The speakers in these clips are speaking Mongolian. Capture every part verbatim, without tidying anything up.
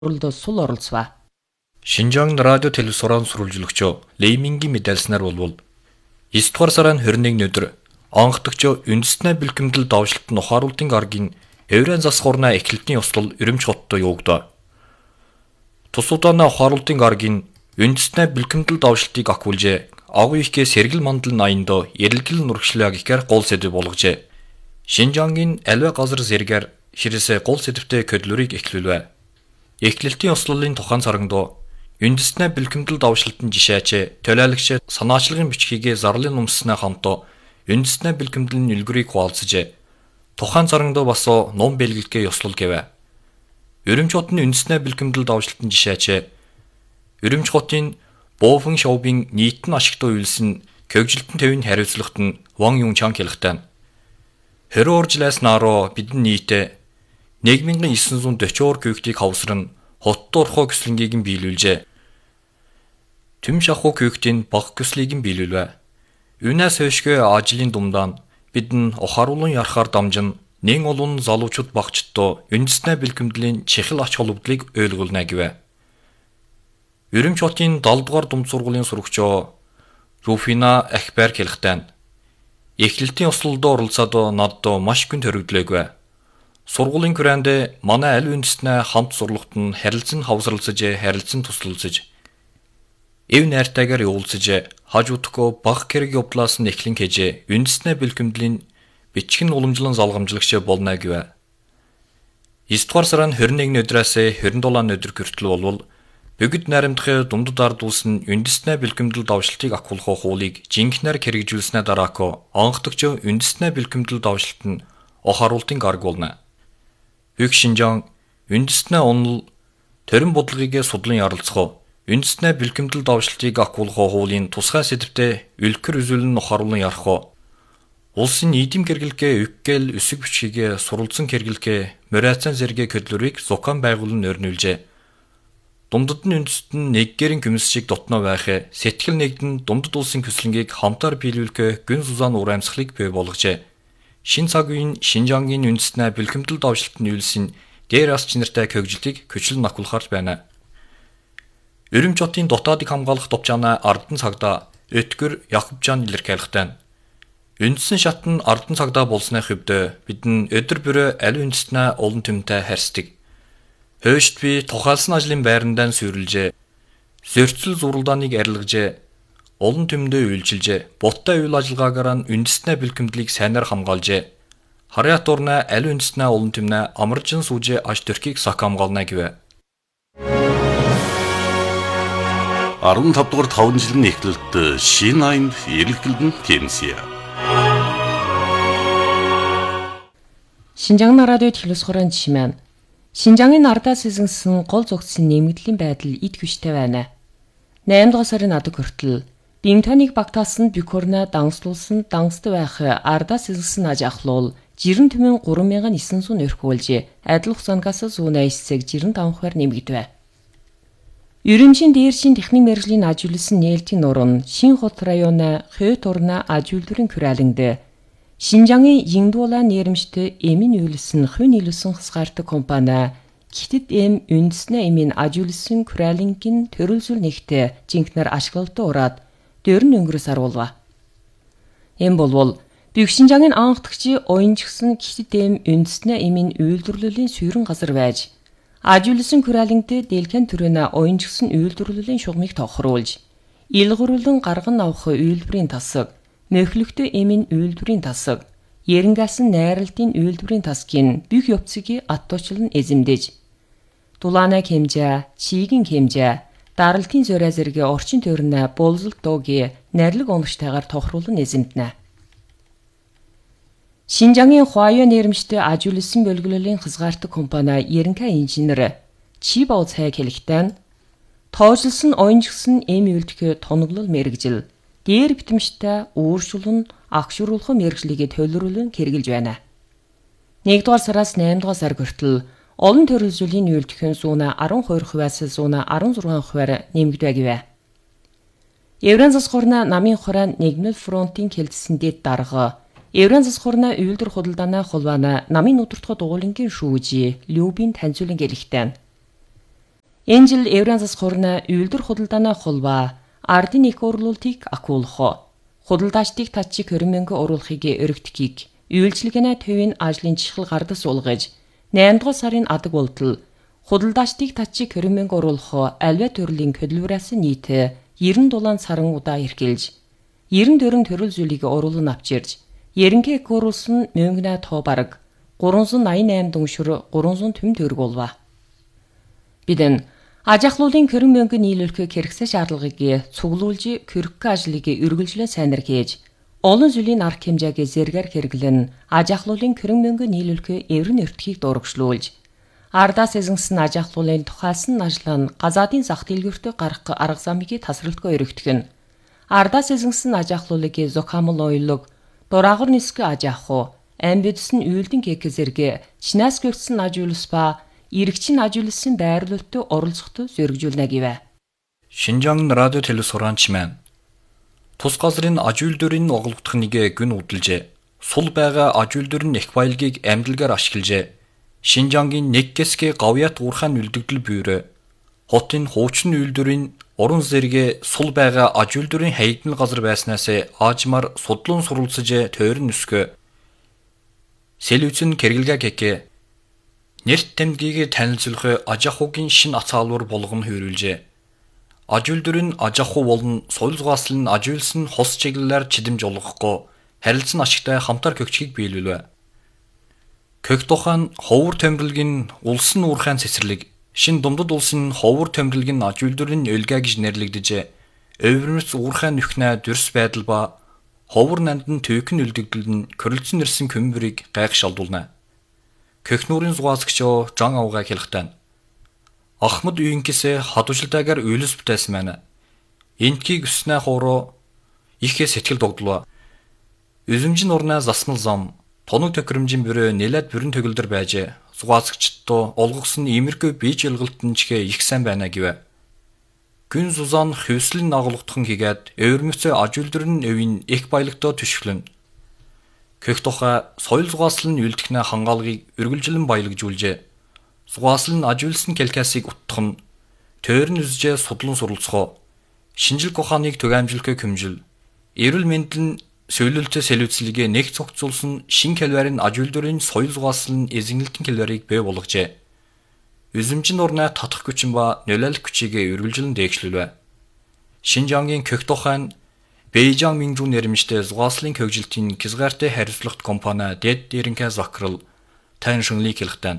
уралдаа сул оролцваа. Шинжаан радио телевизорын сурвалжлагч Леймингийн мэдээлснээр болвол девять дугаар сарын двадцать первый өдөр онгодогч үндэснээ бэлгэмдэл давшилт нь ухааруултын гарагийн Еврейн засах орны эхлэлтийн ёслол Ирэмч хотод явагдав. Тус удаанаа ухааруултын гарагийн үндэснээ бэлгэмдэл давшилтыг ахиулжээ. Агуу ихгээ сэргэл мандал наяндо эрэлгэл нурагшлаг ихээр гол сэдв болгожээ. Шинжаангийн аливаа газар зэргээр ширээсээ гол сэдвтэй көдлөрийг эхлүүлвэ. Эхлэлтийн ёслолын тухайн царганд үндэснээ бэлгэмдэл давшилтын жишээч төлөөлөгч санаачлагын бичгийг зарлын нумснаа хамт үндэснээ бэлгэмдлийн үлгэрийг хуваалцжээ. Тухайн царганд бас ном бэлгэлгээ ёслол гэвэ. Ирэмч хотын үндэснээ бэлгэмдэл давшилтын жишээч Ирэмч хотын Бофэн шоубын нийтэн ашигтай үйлсэн көгжилтэн төвийн хариуцлагт нь Ван Юнчан хэлэхтэй. Хэрэв оржлаас наароо бидэн нийтээ нэг мянган девять жүз сорок күйктийг хавсран хотод орохоо көслөнгийг нь биелүүлжээ. Түм шахуу күйктийн баг көслийг нь биелүүлвэ. Юунаас хойшгүй ажлын думдаан бидэн ухааруулан ярахаар дамжин нэн олон залуучууд багчдоо үндэснээ бэлгэмдлийн чихэл ач холбогдлыг ойлгуулна гэвэ. Ирэмч хотын семь дугаар дунд сургуулийн сурагч Руфина Ахбар хэлэхтэй. Эхлэлтийн ёслолд оролцоод надад маш гүн төрөгдлөөгүй. Сургуулийн хүрээнд манай аль үндэснээ хамт сурлахт нь харилцан хавсралцаж, харилцан туслалцаж, эв найртайгаар явуулцаж, хажуудахгүй баг хэрэг явдлаас нь эхлэн хийж, үндэснээ бэлгэмдлийн бичгэн уламжлан залгамжлагч болно гэвэ. девять дугаар сарын двадцать первый өдрөөс двадцать седьмой өдөр хүртэл болвол бүгд найрамдахын думдад ард улс нь үндэснээ бэлгэмдэл давшилтыг ахиулах хуулийг жинхнээр хэрэгжүүлснээр дараако онгодогч үндэснээ бэлгэмдэл давшилт нь ухааруултын гараг болно. Бүх Шинжаан үндэснээ онол төрийн бодлогыг судлан ярилцах, үндэснээ бэлгэмдэл давшилтыг ахиулах хуулийн тусгай сэдвтэ үлгэр үзүүлэн ухааруулан ярих, улсын нийгэм гэргэлгээ үггээл өсөг бичгийг суралцсан гэргэлгээ морайцан зэрэг көдлөрийг зукан байгуулан нөрнүүлжээ. Думдад нь үндэст нь нэг гэрэн гүмс шиг дотноо байх, сэтгэл нэгдэн думдад улсын көслөнгийг хамтаар биелүүлэх гүн сузаан ур амьсгалыг бий болгожээ. Шин цаг үеийн Шинжаангийн үндэснээ бэлгэмдэл давшилтын үйлсийн дээр ас чинартай көгжилтийг көчлөн ахиулахар байна. Ирэмч хотын дотоодыг хамгаалах товчаанаа Ардан цагдаа Өтгөр Якубжан илэрхийлэхтэй. Үндэсэн шат нь Ардан цагдаа болсны хувьд бидэн өдөр бүрөө аль үндэснээ олон түмтэй харьцдаг. Хойшд би тухайлсан ажлын байрандаа сүрэлжээ. Зөрчил зуралдааныг арилгажээ. Олон түмдээ үйлчилжээ. Буттай үйл ажиллагаагаар нь үндэснээ бэлгэмдлийг сайнаар хамгаалжээ. Харьяат урнаа аль үндэснээ олон түмнээ амаржин сүүжээ аж төрхийг сах хамгаална гэвэ. арван тав дугаар таван жилийн эхлэлд шинэ аймд эрэлгэлдэн тэмсэе. Шинжаан радио телевизорын жишмэн Шинжаангийн ардаас эзэнсэн гол зохицсон нэмэгдлийн байдал эд хүчтэй байна. eight дугаар сарын адаг хүртэл Бимтоныг багтаасан Бюкорна дангслуулсан дангсд байх ардаас эзэнсэн аж ахлуул жирэн түмэн три мянган девять жүз өрхүүлж адил хугацаангаас зүүн айсцэг жирэн таван хувиар нэмэгдэв. Ерөнчийн дээршин техник мэргэжлийн аж үйлсэн нээлтийн нуруу Шин хот районы Хойт урна аж үйлдвэрийн хүрээлэнд Шинжаангийн Янгдуулаа нэрмжтэй эмийн үйлсэн хүн нийлүүлсэн хасгаартаг компани Китэд эм үндэснээ эмийн аж үйлсэн хүрээлэнгийн төрөлзөл нэгтээ жинхнэр ашиглалтаа ураад дөрн өнгөрөөс аруулва. Эм болвол Бүх Шинжаангийн анхдагчийн оюунчгсан Китэд эм үндэснээ эмийн үйлдвэрлэлийн суурин газар байж аж үйлсэн хүрээлэнгдээ дэлгэн төрөнө оюунчгсан үйлдвэрлэлийн шугамыг тохируулж ил гурван гарган авах үйлдвэрийн тасаг нөхлөгтэй эмийн үйлдвэрийн тасаг, ерэнгаасан найралтын үйлдвэрийн тасгийн бүх явцыг аттуучлан эзэмдэж, дулаанаа хэмжээ, чигийн хэмжээ, даралтын зөрөө зэрэг орчин төрнө болзолт дуугийн найрлаг онгочтойгоор тохируулан эзэмдэнэ. Шинжаангийн Хуайо нэрмжтэй аж үйлсэн бөлгөлөлийн хязгаартаг компани Ерэнка инженер Чибао цай хэлэхтэн тоожлсон оюунчгсан эм үйлдэх тоноглол мэрэгжил дээр битэмжтэй ууршуулн агшруулах мэргэжлийг төлөвлөрүүлэн хэрэгжилж байна. нэг дугаар сараас eight дугаар сар хүртэл олон төрөл зүйлийн үйлдэхэн зүүн twelve хувиас зүүн sixteen хувиар нэмэгдвэ гэвэ. Еврейн засах орны намын хорон нэгдмэл фронтын хэлтсэн дэд дарга Еврейн засах орны үйлдвэр худалдааны хулбааны намын өдөртгө дугуулангийн шүүжи Любийн таньцуулан гэлэхтэн. Энэ жил Еврейн засаг хуурна үйлдвэр худалдааны холбоо ардын их урлуултыг акуулах. Худалдаачдыг татчиг хорин мянган оруулахыг өргөдөхийг үйлчилгээний төвийн ажлын чихэл гардас суулгаж найман дугаар сарын адаг болтол худалдаачдыг татчиг хорин мянган оруулах альва төрлийн хөдөлмөрөөс нийт ерөн дулаан саран удаа эрхэлж ерөн дөрөн төрөл зүйлийг оруулан авчирж ерөнхий их оруулсан мөнгөний тоо бараг гурван аян восемь дүншөр гурван төм төгрөг болва. Бидэн аж ахлуулын хорин мянган нийлүүлэх хэрэгсэл шаардлагыг цуглуулж хөрөх ажлыг үргэлжлэн сайнэр хийж олон зүйлийн арга хэмжээг зэргээр хэрэглэн аж ахлуулын хорин мянган нийлүүлэх эврэн өртгийг дурагшлуулж ардаас эзэнсэн аж ахлуулын тухайлсан ажил нь газаадын зах дэлгүүрт гарах арга замыг тасралтгүй өргөдөх нь ардаас эзэнсэн аж ахлуулыг зохиомл ойлог дураагар нисгэ аж ахуй амбидсэн үйлдэн кек зэрэг чинаас гэрсэн аж үйлс ба иргэчин аж үйлсэн байрлалт оролцоход зоригжуулна гэвэ. Шинжаан радио телесураанч маань тус газрын аж үйлдвэрийн оглогдох нэгэ гүн удалжээ. Сул байгаа аж үйлдвэрийн их баялагийг амжилгаар ашиглажээ. Шинжаангийн нэг гэсгээ гавьяат уурхайн үлдэгдэл бюро хотын хуучин үйлдвэрийн уран зэрэгэ сул байгаа аж үйлдвэрийн хаягдл газар байснаас аажмаар судлан суралцж тойрон өсгөө. Сэлүүцэн кэргэлгээ кэкэ нэрт тэмдгийг танилцуулах аж ахуйн шин ацаалуур болгон хөрвүүлжээ. Аж үйлдвэрийн аж ахуй болон соёл зугааслын аж үйлсэн хос чиглэлээр чидэмж олгохгүй харилцан ашигтай хамтар көгчгийг биелүүлвэ. Кök тухайн ховор томрилгийн улсын уурхайн цэцэрлэг шин думдад улсын ховор томрилгийн аж үйлдвэрийн уйлгаа гэж нэрлэгдэж өвөрмөц уурхайн нөхнөө дөрс байдал ба ховор нандын төвкн үлдэгдэл нь körөлцөн нэрсэн көмбөрийг гайх шалдуулна. Көхнүүрийн зугаасгчоо Жан авгаа хэлэхтэн Ахмад үйнкэсэ хадуужилтаагаар үйлс бүтээсэн байна. Энтгийг өснэ хоороо ихэ сэтгэл догдлоо. Үзэмжин урнаа засмал зам тоног төхөөрөмжийн бюро нэлээд бүрэн төгөлдөр байж зугаасгчдоо олгосон имерхүү бие жилгалтын чихээ их сайн байна гэвэ. Гүн зузаан хөвслэн агуулгатхан хийгээд өвөрмөцөө аж үйлдвэрийн өвийн их баялагтаа төшөглөн. Көх тухай соёл зугааслын үйлдэхнээ хангаалгыг үргэлжлэн баялагжуулжээ. Зугааслын аж үйлсэн калкасыг уттах нь тойрон үзжээ судлан суралцгоо. Шинжлэх ухааныг түгээмжлэхээ көмжил. Эрүүл мэндийн сөөлөлтөй сэлүүцлэгээ нэг цогцолсон шин калварын аж үйлдвэрийн соёл зугааслын эзэнгэлтэн калварыг бий болгожээ. Үзэмжин урнаа татах хүчин ба нөлөөлөх хүчийг үргэлжлэн дээгшлүүлвэ. Шинжаангийн көх тухайн Бэйжан Минжүү нэрмжтэй зугааслын хөгжилтийн хязгаартай хариуцлагат компани дэд дээрэнхэ закрал тань шөнлийг хэлэхтэн.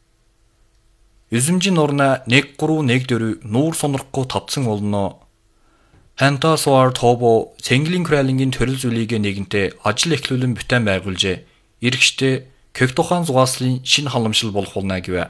Үзэмжин урнаа нэг гурав нэг дөрөв нуур сонорхгүй тавцсан болно. Ханта суар тобо цэнгэлийн кралингийн төрөл зүйлийг нэгэнтээ ажил эхлүүлэн бүтээн байгуулжээ. Иргэштэй кök тухайн зугааслын шин халамжлал болох болно гэвэ.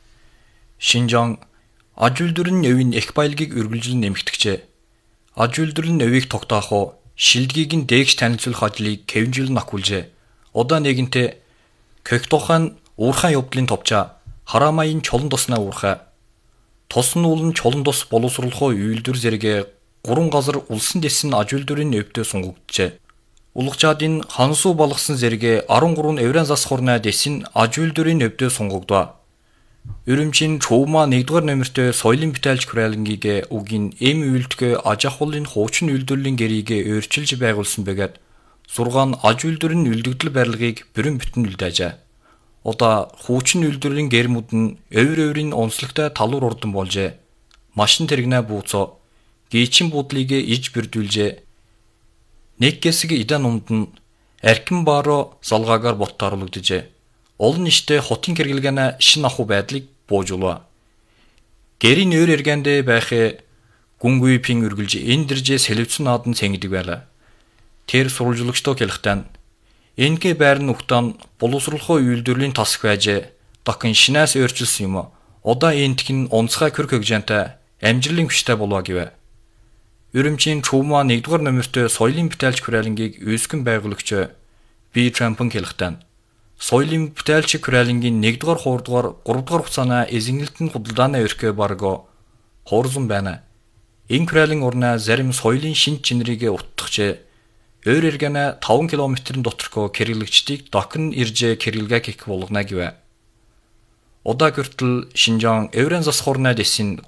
Шинжаан аж үйлдвэрийн өвийн их баялагийг үргэлжлэн нэмэгдэжээ. Аж үйлдвэрийн өвийг тогтоох уу шилдгийг нь дээгш танилцуулах ажлыг хэвжүүлэн ахуулжээ. Удаа нэгэнтээ кök тухайн уурхайн явдлын товчаа хараамайн чолон тосноо уурхай. Тосн уулын чолон тос боловсруулах үйлдвэр зэрэг гурван газар улсын дэсэн аж үйлдвэрийн өвдөө сунгагджээ. Улгачаадын хансуу балгасан зэрэг арван гурав Еврейн засаг хуурна дэсэн аж үйлдвэрийн өвдөө сунгагдва. Өрөмчийн Чуума нэгдүгээр номертой соёлын битээлч хүрээлэнгийг үгийн эм үйлдэх аж ахуйлын хуучин үйлдвэрлэлийн гэрийг өөрчилж байгуулсан бэгээд зургаан аж үйлдвэрийн үлдэгдэл барилгыг бүрэн бүтэн үлдээжээ. Удаа хуучин үйлдвэрийн гэрмүүд нь өвөр өврийн онцлогтой талуур урдан болжээ. Машин тэрэгнээ бууцоо гийчин буудлыг иж бэрдүүлжээ. Нэг гэсэг идан умд нь архин баароо залгаагаар боттоорлогдөжээ. Олон ништэй хотын хэрэглэгээнэ шин ахуй байдлыг буужуулва. Гэрийн өөр эргэндээ байх гүнгүй пин үргэлж эндэржээ сэлвцэн наадан цэнгдэг байлаа. Тэр сурвалжлагчдоо хэлэхтэн энэгээ байр нь ухтаан боловсруулах үйлдвэрлийн тасх байж дахин шинээс өөрчилсөн юм. Удаа энтх нь онцгой көр хөгжөнтэй амжилын хүчтэй болов гэвэ. Өрөмчийн Чуума нэгдүгээр номертой соёлын битээлч хүрээлэнгийг үүсгэн байгуулагч би Трампын хэлэхтэн соёлын битээлч хүрээлэнгийн нэгдүгээр хуурдугаар гуравдугаар хугацааны эзэнгэлтэн худалдааны өрхөө барго хуурзан байна. Энэ хүрээлэн урнаа зарим соёлын шин чинрийг уттгчээ. Өөр эргэнэ таван километрийн доторхоо хэрэглэгчдийг дахин ирж хэрэглэгээ хийх болгоно гэвэ. Удаа хүртэл Шинжаан Еврейн засаг хуурна дэсэн